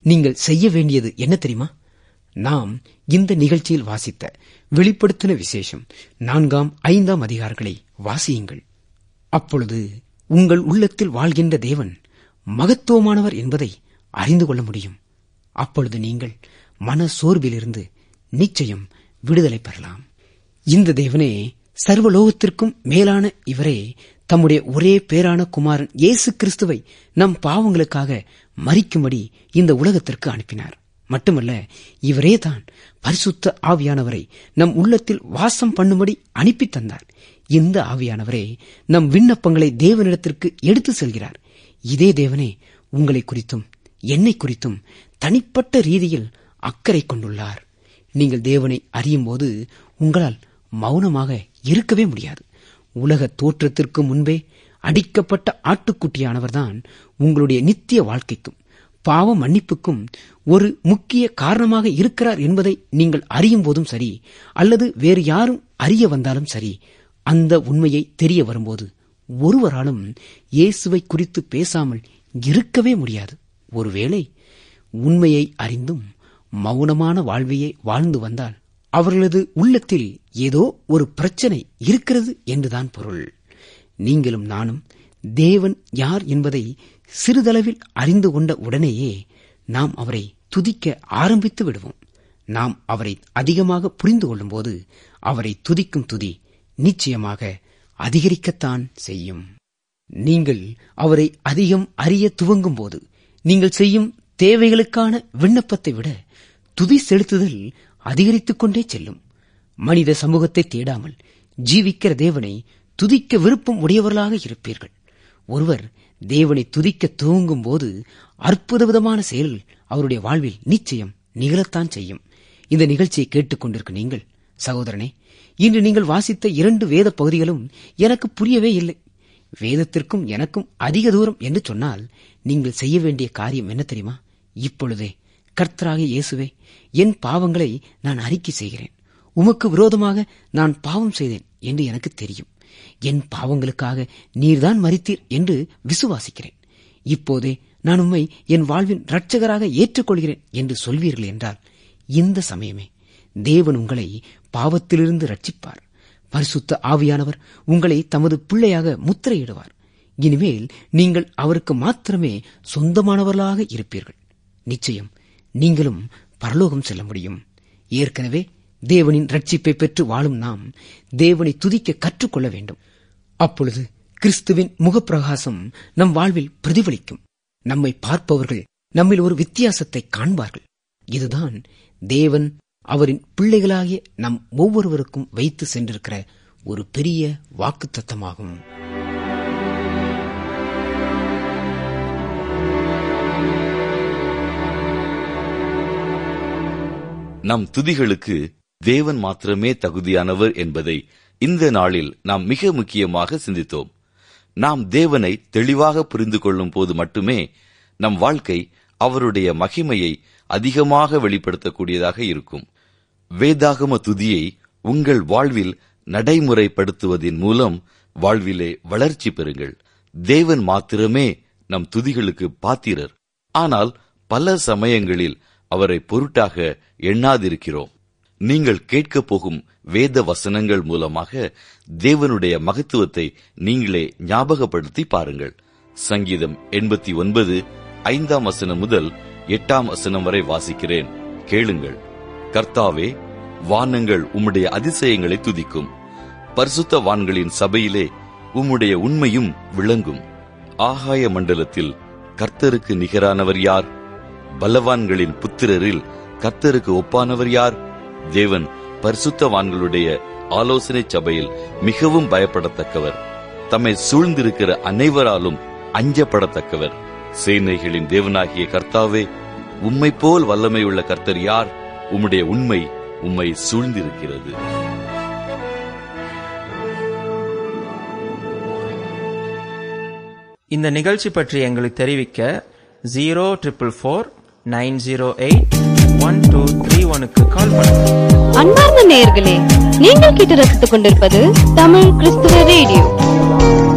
நீங்கள் செய்ய வேண்டியது என்ன தெரியுமா? நாம் இந்த நிகழ்ச்சியில் வாசித்த வெளிப்படுத்தின விசேஷம் 4, 5 அதிகாரங்களை வாசியுங்கள். அப்பொழுது உங்கள் உள்ளத்தில் வாழ்கின்ற தேவன் மகத்துவமானவர் என்பதை அறிந்து கொள்ள முடியும். அப்பொழுது நீங்கள் மன சோர்விலிருந்து நிச்சயம் விடுதலை பெறலாம். இந்த தேவனே, சர்வலோகத்திற்கும் மேலான இவரே தம்முடைய ஒரே பேரான குமாரன் இயேசு கிறிஸ்துவை நம் பாவங்களுக்காக மரிக்கும்படி இந்த உலகத்திற்கு அனுப்பினார். மட்டுமல்ல, இவரே தான் பரிசுத்த ஆவியானவரை நம் உள்ளத்தில் வாசம் பண்ணும்படி அனுப்பி தந்தார். இந்த ஆவியானவரே நம் விண்ணப்பங்களை தேவனிடத்திற்கு எடுத்து செல்கிறார். இதே தேவனே உங்களை குறித்தும் என்னை குறித்தும் தனிப்பட்ட ரீதியில் அக்கறை கொண்டுள்ளார். நீங்கள் தேவனை அறியும் போது உங்களால் மௌனமாக இருக்கவே முடியாது. உலக தோற்றத்திற்கு முன்பே அடிக்கப்பட்ட ஆட்டுக்குட்டியானவர்தான் உங்களுடைய நித்திய வாழ்க்கைக்கும் பாவ மன்னிப்புக்கும் ஒரு முக்கிய காரணமாக இருக்கிறார் என்பதை நீங்கள் அறியும் போதும் சரி, அல்லது வேறு யாரும் அறிய வந்தாலும் சரி, அந்த உண்மையை தெரிய வரும்போது ஒருவராலும் இயேசுவை குறித்து பேசாமல் இருக்கவே முடியாது. ஒருவேளை உண்மையை அறிந்தும் மௌனமான வாழ்வையே வாழ்ந்து வந்தால் அவர்களது உள்ளத்தில் ஏதோ ஒரு பிரச்சனை இருக்கிறது என்றுதான் பொருள். நீங்களும் நானும் தேவன் யார் என்பதை சிறிதளவில் அறிந்து கொண்ட உடனேயே நாம் அவரை துதிக்க ஆரம்பித்து விடுவோம். நாம் அவரை அதிகமாக புரிந்து கொள்ளும் போது அவரை துதிக்கும் துதி நிச்சயமாக அதிகரிக்கத்தான் செய்யும். நீங்கள் அவரை அதிகம் அறிய துவங்கும் போது நீங்கள் செய்யும் தேவைகளுக்கான விண்ணப்பத்தை விட துதி செலுத்துதல் அதிகரித்துக் கொண்டே செல்லும். மனித சமூகத்தை தேடாமல் ஜீவிக்கிற தேவனை துதிக்க விருப்பம் உடையவர்களாக இருப்பீர்கள். ஒருவர் தேவனை துதிக்க துவங்கும் போது அற்புத விதமான செயல்கள் அவருடைய வாழ்வில் நிச்சயம் நிகழத்தான் செய்யும். இந்த நிகழ்ச்சியை கேட்டுக் கொண்டிருக்கும் நீங்கள் சகோதரனே, இன்று நீங்கள் வாசித்த 2 வேத பகுதிகளும் எனக்கு புரியவே இல்லை. வேதத்திற்கும் எனக்கும் அதிக தூரம் என்று சொன்னால் நீங்கள் செய்ய வேண்டிய காரியம் என்ன தெரியுமா? இப்பொழுதே கர்த்தராகிய இயேசுவே, என் பாவங்களை நான் அறிக்கை செய்கிறேன். உமக்கு விரோதமாக நான் பாவம் செய்தேன் என்று எனக்கு தெரியும். என் பாவங்களுக்காக நீர்தான் மரித்தீர் என்று விசுவாசிக்கிறேன். இப்போதே நான் உம்மை என் வாழ்வின் இரட்சகராக ஏற்றுக்கொள்கிறேன் என்று சொல்வீர்கள் என்றால் இந்த சமயமே தேவன் உங்களை பாவத்திலிருந்து ரட்சிப்பார். பரிசுத்த ஆவியானவர் உங்களை தமது பிள்ளையாக முத்திரையிடுவார். இனிமேல் நீங்கள் அவருக்கு மாத்திரமே சொந்தமானவர்களாக இருப்பீர்கள். நிச்சயம் நீங்களும் பரலோகம் செல்ல முடியும். ஏற்கனவே தேவனின் ரட்சிப்பை பெற்று வாழும் நாம் தேவனை துதிக்க கற்றுக்கொள்ள வேண்டும். அப்பொழுது கிறிஸ்துவின் முகப்பிரகாசம் நம் வாழ்வில் பிரதிபலிக்கும். நம்மை பார்ப்பவர்கள் நம்மில் ஒரு வித்தியாசத்தை காண்பார்கள். இதுதான் தேவன் அவரின் பிள்ளைகளாகிய நம் ஒவ்வொருவருக்கும் வைத்து சென்றிருக்கிற ஒரு பெரிய வாக்குத்தத்தமாகும். நம் துதிகளுக்கு தேவன் மாத்திரமே தகுதியானவர் என்பதை இந்த நாளில் நாம் மிக முக்கியமாக சிந்தித்தோம். நாம் தேவனை தெளிவாக புரிந்து கொள்ளும் போது மட்டுமே நம் வாழ்க்கை அவருடைய மகிமையை அதிகமாக வெளிப்படுத்தக்கூடியதாக இருக்கும். வேதாகம துதியை உங்கள் வாழ்வில் நடைமுறைப்படுத்துவதன் மூலம் வாழ்விலே வளர்ச்சி பெறுங்கள். தேவன் மாத்திரமே நம் துதிகளுக்கு பாத்திரர். ஆனால் பல சமயங்களில் அவரை பொருட்டாக எண்ணாதிருக்கிறோம். நீங்கள் கேட்கப் போகும் வேத வசனங்கள் மூலமாக தேவனுடைய மகத்துவத்தை நீங்களே ஞாபகப்படுத்தி பாருங்கள். சங்கீதம் 89 5 முதல் 8 வரை வாசிக்கிறேன், கேளுங்கள். கர்த்தாவே, வானங்கள் உம்முடைய அதிசயங்களை துதிக்கும். பரிசுத்த வான்களின் சபையிலே உம்முடைய உண்மையும் விளங்கும். ஆகாய மண்டலத்தில் கர்த்தருக்கு நிகரானவர் யார்? பலவான்களின் புத்திரரில் கர்த்தருக்கு ஒப்பானவர் யார்? தேவன் பரிசுத்தவான்களுடைய ஆலோசனை சபையில் மிகவும் பயப்படத்தக்கவர். தம்மை சூழ்ந்திருக்கிற அனைவராலும் அஞ்சப்படத்தக்கவர். சேனைகளின் தேவனாகிய கர்த்தாவே, உம்மை போல் வல்லமை உள்ள கர்த்தர் யார்? உம்முடைய உண்மை உம்மை சூழ்ந்திருக்கிறது. இந்த நிகழ்ச்சி பற்றி எங்களுக்கு தெரிவிக்க 044908123 கால் பண்ணுங்க. அன்பார்ந்த நேயர்களே, நீங்கள் கேட்டு ரசித்துக் கொண்டிருப்பது தமிழ் கிறிஸ்துவ ரேடியோ.